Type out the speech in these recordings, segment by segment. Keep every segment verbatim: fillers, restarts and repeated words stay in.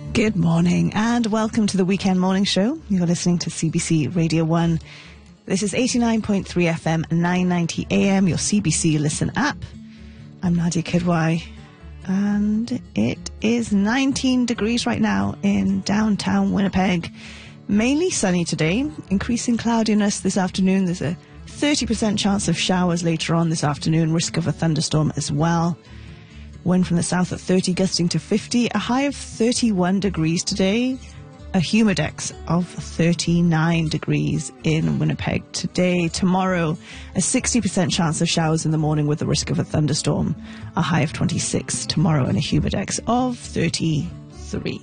Good morning and welcome to the Weekend Morning Show. You're listening to C B C Radio one. This is eighty-nine point three F M, nine ninety A M, your C B C Listen app. I'm Nadia Kidwai and it is nineteen degrees right now in downtown Winnipeg. Mainly sunny today, increasing cloudiness this afternoon. There's a thirty percent chance of showers later on this afternoon, risk of a thunderstorm as well. Wind from the south at thirty, gusting to fifty, a high of thirty-one degrees today, a humidex of thirty-nine degrees in Winnipeg today. Tomorrow, a sixty percent chance of showers in the morning with the risk of a thunderstorm, a high of twenty-six tomorrow and a humidex of thirty-three.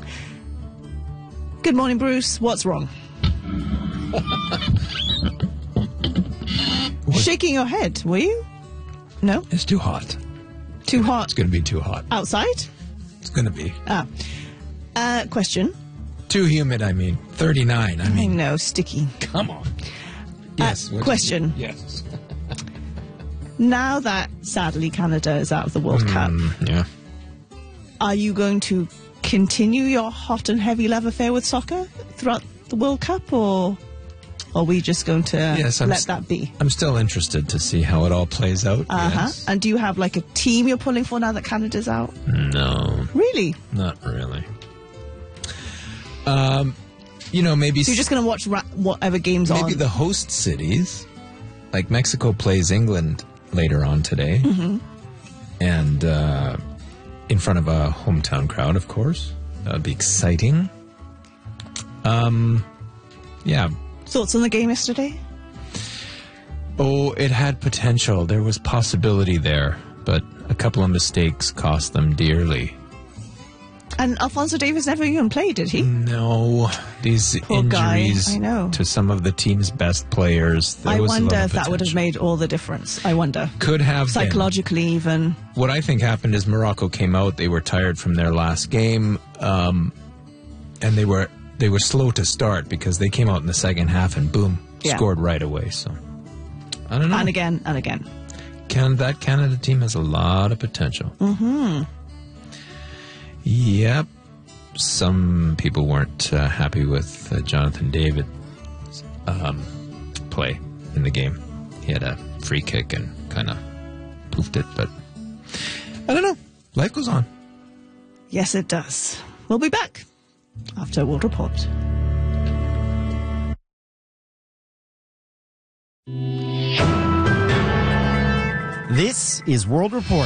Good morning, Bruce. What's wrong? Shaking your head, were you? No? It's too hot. Too hot? It's going to be too hot. Outside? It's going to be. Ah. Uh, question. Too humid, I mean. thirty-nine, I mean. I know, sticky. Come on. Yes. Uh, question. Yes. Now that, sadly, Canada is out of the World mm, Cup, yeah. are you going to continue your hot and heavy love affair with soccer throughout the World Cup, or are we just going to yes, I'm let st- that be? I'm still interested to see how it all plays out. Uh-huh. Yes. And do you have like a team you're pulling for now that Canada's out? No. Really? Not really. Um, you know, maybe... So you're just going to watch ra- whatever games maybe on? Maybe the host cities, like Mexico plays England later on today. Mm-hmm. And uh, in front of a hometown crowd, of course. That would be exciting. Um, yeah. Thoughts on the game yesterday? Oh, it had potential. There was possibility there, but a couple of mistakes cost them dearly. And Alphonso Davies never even played, did he? No. These Poor injuries guy. I know. to some of the team's best players. There I was wonder a lot of if that would have potential. made all the difference. I wonder. Could have Psychologically, been. even. What I think happened is Morocco came out. They were tired from their last game, um, and they were they were slow to start because they came out in the second half and boom, Yeah. scored right away. So I don't know. And again, and again. Can that Canada team has a lot of potential. Mm-hmm. Yep. Some people weren't uh, happy with uh, Jonathan David's um, play in the game. He had a free kick and kind of poofed it, but I don't know. Life goes on. Yes, it does. We'll be back after World Report. This is World Report.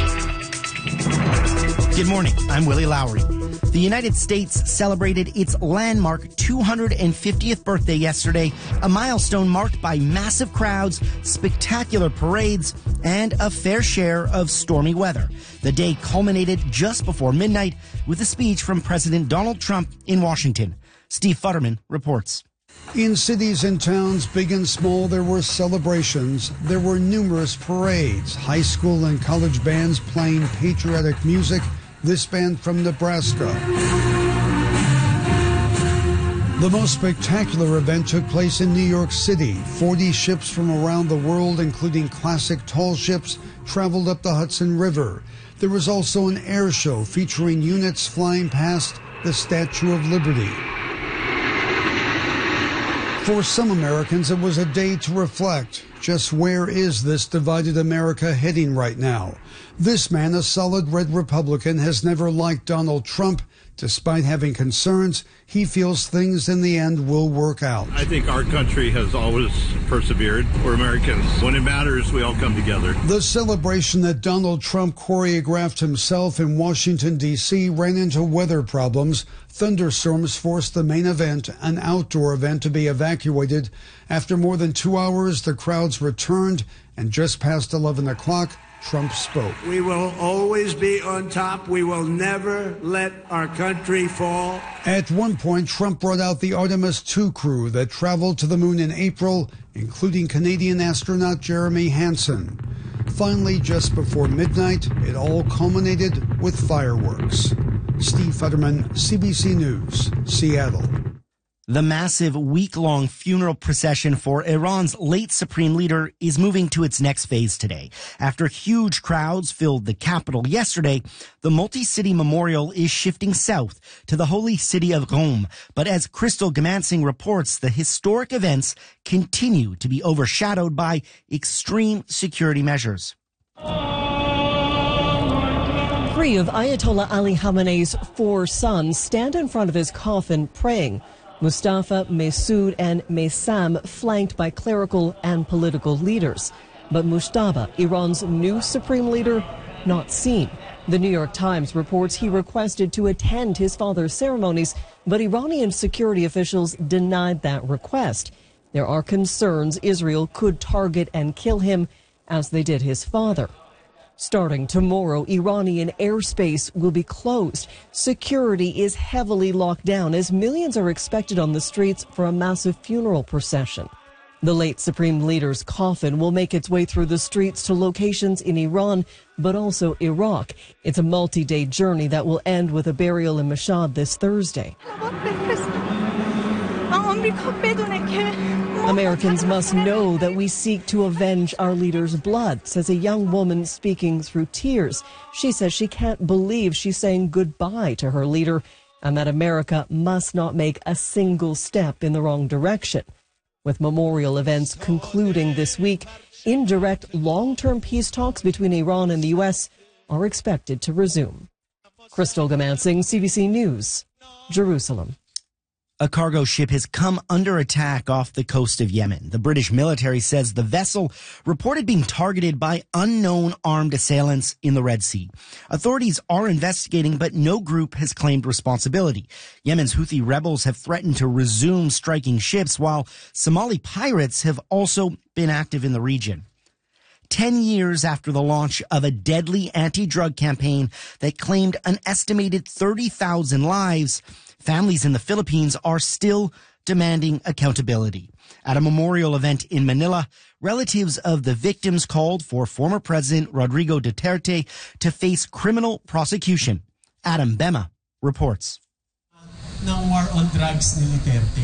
Good morning. I'm Willie Lowry. The United States celebrated its landmark two hundred fiftieth birthday yesterday, a milestone marked by massive crowds, spectacular parades, and a fair share of stormy weather. The day culminated just before midnight with a speech from President Donald Trump in Washington. Steve Futterman reports. In cities and towns, big and small, there were celebrations. There were numerous parades, high school and college bands playing patriotic music. This band from Nebraska. The most spectacular event took place in New York City. forty ships from around the world, including classic tall ships, traveled up the Hudson River. There was also an air show featuring units flying past the Statue of Liberty. For some Americans, it was a day to reflect. Just where is this divided America heading right now? This man, a solid red Republican, has never liked Donald Trump. Despite having concerns, he feels things in the end will work out. I think our country has always persevered. We're Americans. When it matters, we all come together. The celebration that Donald Trump choreographed himself in Washington, D C ran into weather problems. Thunderstorms forced the main event, an outdoor event, to be evacuated. After more than two hours, the crowds returned, and just past eleven o'clock, Trump spoke. We will always be on top. We will never let our country fall. At one point, Trump brought out the Artemis two crew that traveled to the moon in April, including Canadian astronaut Jeremy Hansen. Finally, just before midnight, it all culminated with fireworks. Steve Futterman, C B C News, Seattle. The massive week-long funeral procession for Iran's late supreme leader is moving to its next phase today. After huge crowds filled the capital yesterday, the multi-city memorial is shifting south to the holy city of Rome. But as Crystal Gamansing reports, the historic events continue to be overshadowed by extreme security measures. Three of Ayatollah Ali Khamenei's four sons stand in front of his coffin praying. Mustafa, Masoud and Maysam flanked by clerical and political leaders. But Mujtaba, Iran's new supreme leader, not seen. The New York Times reports he requested to attend his father's ceremonies, but Iranian security officials denied that request. There are concerns Israel could target and kill him as they did his father. Starting tomorrow, Iranian airspace will be closed. Security is heavily locked down as millions are expected on the streets for a massive funeral procession. The late supreme leader's coffin will make its way through the streets to locations in Iran, but also Iraq. It's a multi-day journey that will end with a burial in Mashhad this Thursday. Americans must know that we seek to avenge our leader's blood, says a young woman speaking through tears. She says she can't believe she's saying goodbye to her leader and that America must not make a single step in the wrong direction. With memorial events concluding this week, indirect long-term peace talks between Iran and the U S are expected to resume. Crystal Gamansing, C B C News, Jerusalem. A cargo ship has come under attack off the coast of Yemen. The British military says the vessel reported being targeted by unknown armed assailants in the Red Sea. Authorities are investigating, but no group has claimed responsibility. Yemen's Houthi rebels have threatened to resume striking ships, while Somali pirates have also been active in the region. Ten years after the launch of a deadly anti-drug campaign that claimed an estimated thirty thousand lives, families in the Philippines are still demanding accountability. At a memorial event in Manila, relatives of the victims called for former President Rodrigo Duterte to face criminal prosecution. Adam Bema reports. Ng war on drugs ni Duterte.